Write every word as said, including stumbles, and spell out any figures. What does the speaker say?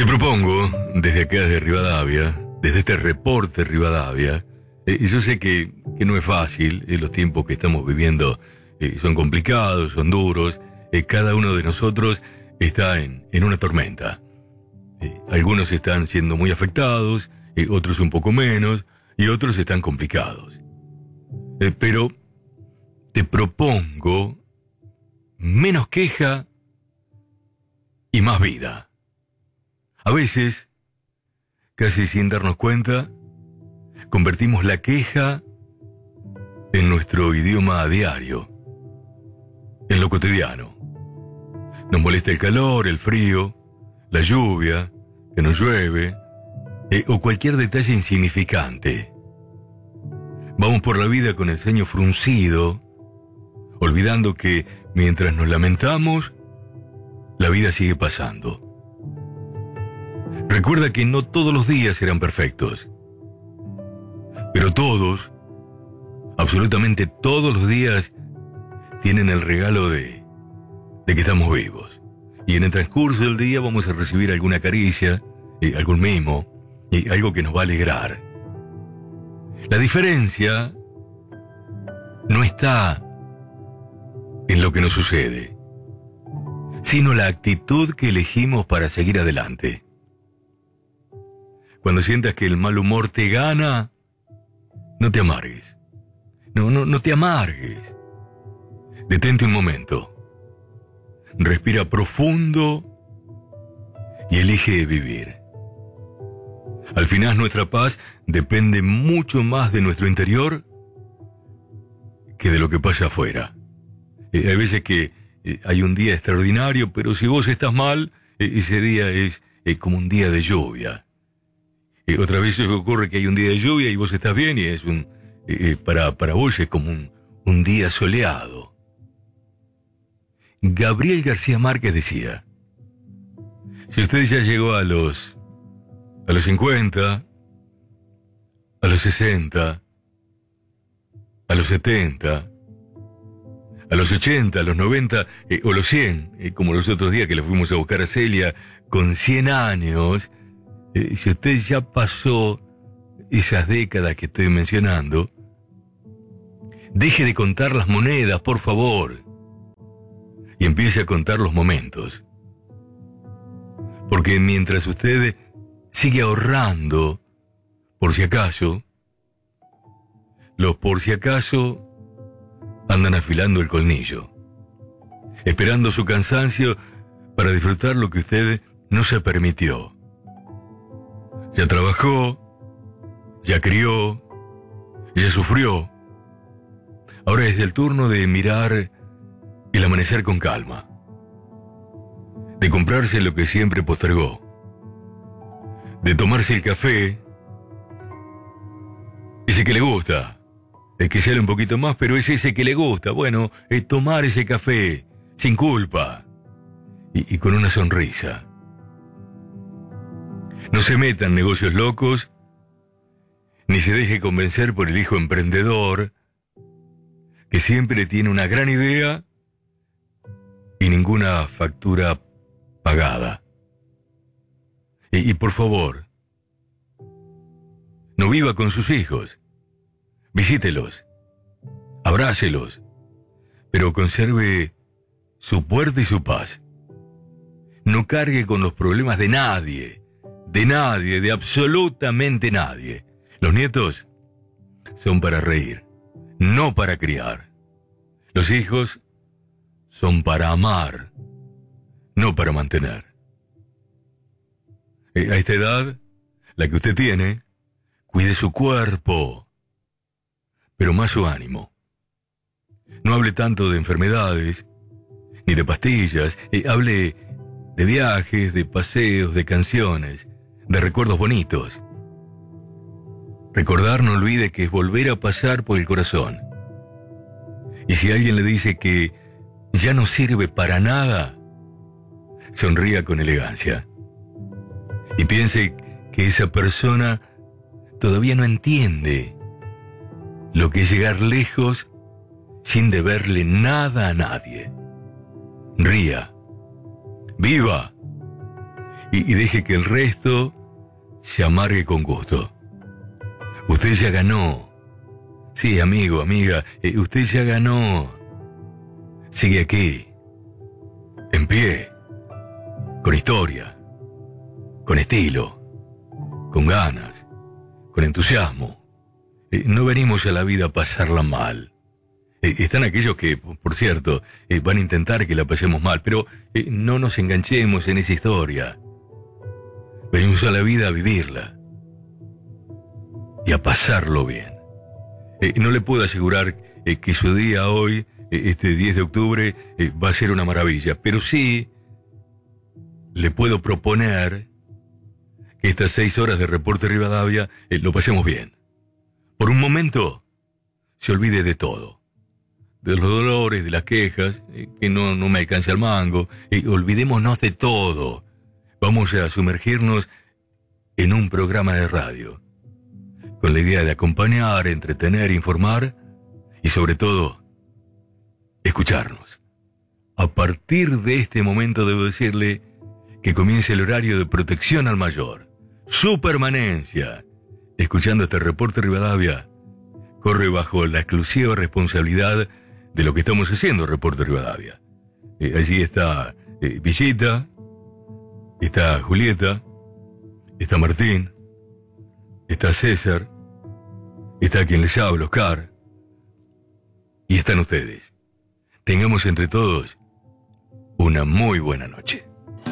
Te propongo, desde acá, desde Rivadavia, desde este reporte Rivadavia, eh, yo sé que, que no es fácil, eh, los tiempos que estamos viviendo eh, son complicados, son duros, eh, cada uno de nosotros está en, en una tormenta. Eh, algunos están siendo muy afectados, eh, otros un poco menos, y otros están complicados. Eh, pero te propongo menos queja y más vida. A veces, casi sin darnos cuenta, convertimos la queja en nuestro idioma a diario, en lo cotidiano. Nos molesta el calor, el frío, la lluvia, que nos llueve, eh, o cualquier detalle insignificante. Vamos por la vida con el ceño fruncido, olvidando que mientras nos lamentamos, la vida sigue pasando. Recuerda que no todos los días serán perfectos, pero todos, absolutamente todos los días, tienen el regalo de, de que estamos vivos. Y en el transcurso del día vamos a recibir alguna caricia, eh, algún mimo, y algo que nos va a alegrar. La diferencia no está en lo que nos sucede, sino la actitud que elegimos para seguir adelante. Cuando sientas que el mal humor te gana, no te amargues. No, no, no te amargues. Detente un momento. Respira profundo y elige vivir. Al final nuestra paz depende mucho más de nuestro interior que de lo que pasa afuera. Eh, hay veces que eh, hay un día extraordinario, pero si vos estás mal, eh, ese día es eh, como un día de lluvia. Eh, otra vez ocurre que hay un día de lluvia y vos estás bien y es un eh, para, para vos es como un, un día soleado. Gabriel García Márquez decía: si usted ya llegó a los a los cincuenta, a los sesenta, a los setenta, a los ochenta, a los noventa eh, o los cien, eh, como los otros días que le fuimos a buscar a Celia con cien años, eh, si usted ya pasó esas décadas que estoy mencionando, deje de contar las monedas, por favor, y empiece a contar los momentos. Porque mientras usted sigue ahorrando, por si acaso, los por si acaso andan afilando el colmillo, esperando su cansancio para disfrutar lo que usted no se permitió. Ya trabajó, ya crió, ya sufrió. Ahora es el turno de mirar el amanecer con calma, de comprarse lo que siempre postergó, de tomarse el café, ese que le gusta, el que sale un poquito más, pero es ese que le gusta. Bueno, es tomar ese café sin culpa y, y con una sonrisa. No se meta en negocios locos, ni se deje convencer por el hijo emprendedor, que siempre tiene una gran idea y ninguna factura pagada. Y, y por favor, no viva con sus hijos. Visítelos, abrácelos, pero conserve su puerta y su paz. No cargue con los problemas de nadie, de nadie, de absolutamente nadie. Los nietos son para reír, no para criar. Los hijos son para amar, no para mantener. A esta edad, la que usted tiene, cuide su cuerpo, pero más su ánimo. No hable tanto de enfermedades, ni de pastillas, eh, hable de viajes, de paseos, de canciones, de recuerdos bonitos. Recordar, no olvide, que es volver a pasar por el corazón. Y si alguien le dice que ya no sirve para nada, sonría con elegancia. Y piense que esa persona todavía no entiende lo que es llegar lejos sin deberle nada a nadie. Ría, viva y, y deje que el resto se amargue con gusto. Usted ya ganó. Sí, amigo, amiga, eh, usted ya ganó. Sigue aquí, en pie, con historia, con estilo, con ganas, con entusiasmo. Eh, no venimos a la vida a pasarla mal. Eh, están aquellos que, por cierto, eh, van a intentar que la pasemos mal, pero eh, no nos enganchemos en esa historia. Venimos a la vida a vivirla y a pasarlo bien. Eh, no le puedo asegurar eh, que su día hoy, eh, este diez de octubre, eh, va a ser una maravilla, pero sí le puedo proponer que estas seis horas de Reporte Rivadavia eh, lo pasemos bien. Por un momento, se olvide de todo. De los dolores, de las quejas, eh, que no, no me alcanza el mango. Eh, olvidémonos de todo. Vamos a sumergirnos en un programa de radio, con la idea de acompañar, entretener, informar y sobre todo, escucharnos. A partir de este momento debo decirle que comience el horario de protección al mayor. Su permanencia, escuchando este Reporte Rivadavia, corre bajo la exclusiva responsabilidad de lo que estamos haciendo, Reporte Rivadavia. Eh, allí está eh, Villita, está Julieta, está Martín, está César, está quien les habla, Oscar, y están ustedes. Tengamos entre todos una muy buena noche.